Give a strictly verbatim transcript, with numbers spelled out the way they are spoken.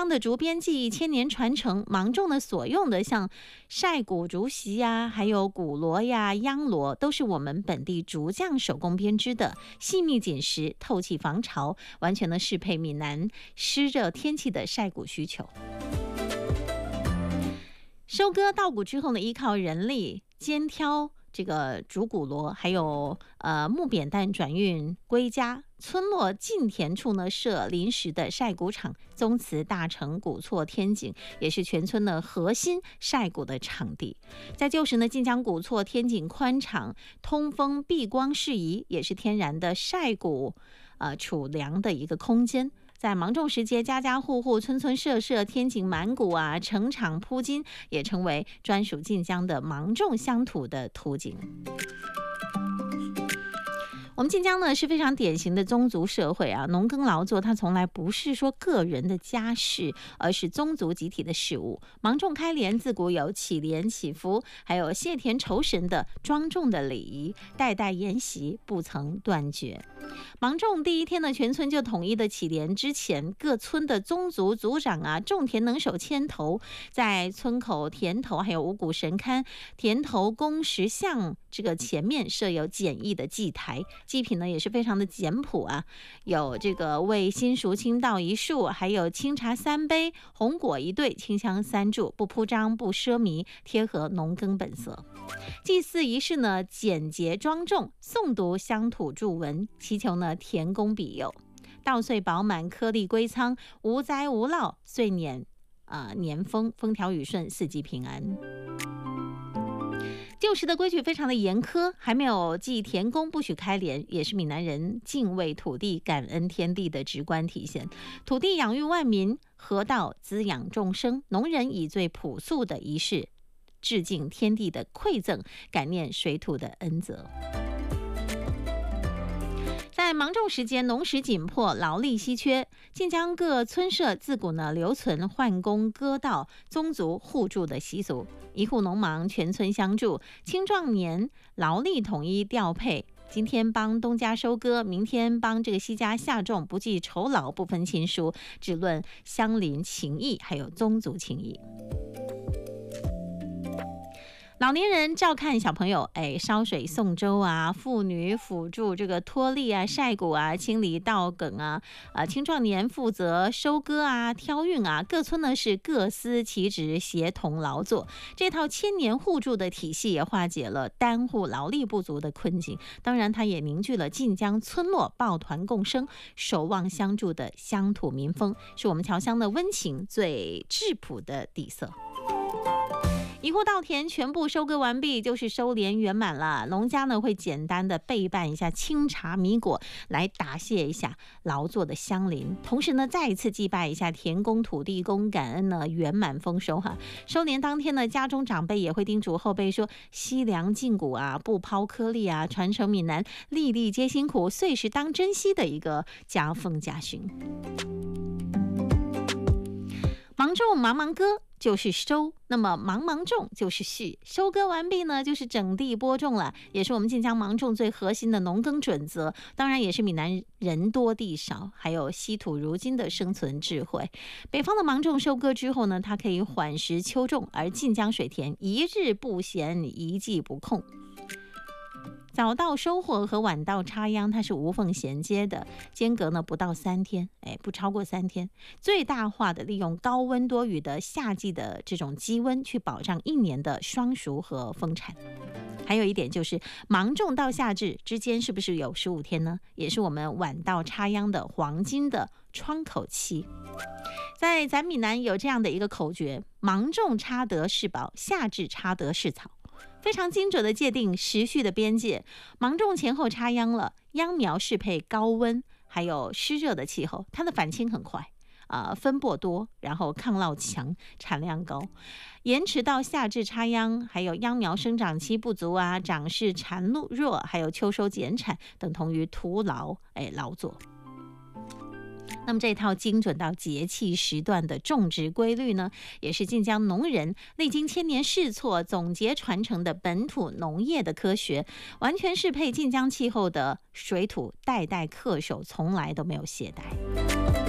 江的竹编技艺千年传承，芒种呢所用的像晒谷竹席呀，还有鼓锣呀、秧锣，都是我们本地竹匠手工编织的，细密紧实，透气防潮，完全的适配闽南湿热天气的晒谷需求。收割稻谷之后呢，依靠人力肩挑这个竹鼓锣，还有呃木扁担转运归家。村落近田处呢设临时的晒谷场，宗祠大成古厝天井也是全村的核心晒谷的场地。在旧时呢，晋江古厝天井宽敞，通风避光适宜，也是天然的晒谷呃储粮的一个空间。在芒种时节，家家户户、村村社社天井满谷啊，城场铺金，也成为专属晋江的芒种乡土的图景。我们晋江呢是非常典型的宗族社会啊，农耕劳作它从来不是说个人的家事，而是宗族集体的事务。芒种开镰自古有祈镰祈福，还有谢田酬神的庄重的礼仪，代代沿袭，不曾断绝。芒种第一天呢，全村就统一的祈镰之前，各村的宗族族长啊，种田能手牵头，在村口田头还有五谷神龛、田头公石像这个前面设有简易的祭台。祭品呢也是非常的简朴啊，有这个为新熟青稻一束，还有清茶三杯，红果一对，清香三柱，不铺张不奢靡，贴合农耕本色。祭祀仪式呢简洁庄重，诵读乡土祝文，祈求呢田公庇佑，稻穗饱满，颗粒归仓，无灾无涝，岁年啊、呃、年丰，风调雨顺，四季平安。旧时的规矩非常的严苛，还没有祭田公不许开镰，也是闽南人敬畏土地、感恩天地的直观体现。土地养育万民，河道滋养众生，农人以最朴素的仪式致敬天地的馈赠，感念水土的恩泽。在芒种时间，农时紧迫，劳力稀缺。晋江各村社自古呢留存换工割稻、宗族互助的习俗，一户农忙，全村相助，青壮年劳力统一调配。今天帮东家收割，明天帮这个西家下种，不计酬劳，不分亲疏，只论乡邻情谊，还有宗族情谊。老年人照看小朋友，哎，烧水送粥啊；妇女辅助这个脱粒啊、晒谷啊、清理稻梗啊；啊，青壮年负责收割啊、挑运啊。各村呢是各司其职，协同劳作。这套千年互助的体系也化解了单户劳力不足的困境。当然，它也凝聚了晋江村落抱团共生、守望相助的乡土民风，是我们侨乡的温情最质朴的底色。一户稻田全部收割完毕，就是收镰圆满了。农家呢会简单的备办一下清茶米果，来答谢一下劳作的乡邻，同时呢再一次祭拜一下田公土地公，感恩呢圆满丰收哈。收镰当天呢，家中长辈也会叮嘱后辈说：惜粮尽谷啊，不抛颗粒啊，传承闽南粒粒皆辛苦，岁时当珍惜的一个家风家训。芒种忙忙割就是收，那么忙忙种就是续。收割完毕呢，就是整地播种了，也是我们晋江芒种最核心的农耕准则。当然，也是闽南人多地少，还有稀土如今的生存智慧。北方的芒种收割之后呢，它可以缓时秋种，而晋江水田一日不闲，一季不空。早稻收获和晚稻插秧，它是无缝衔接的，间隔呢不到三天，哎，不超过三天，最大化的利用高温多雨的夏季的这种积温，去保障一年的双熟和丰产。还有一点就是芒种到夏至之间是不是有十五天呢？也是我们晚稻插秧的黄金的窗口期。在咱闽南有这样的一个口诀：芒种插得是宝，夏至插得是草。非常精准的界定时序的边界，芒种前后插秧了，秧苗适配高温还有湿热的气候，它的返青很快啊、呃，分播多，然后抗涝强，产量高。延迟到夏至插秧，还有秧苗生长期不足啊，长势孱弱，还有秋收减产，等同于徒劳哎劳作。那么这套精准到节气时段的种植规律呢，也是晋江农人历经千年试错总结传承的本土农业的科学，完全适配晋江气候的水土，代代恪守，从来都没有懈怠。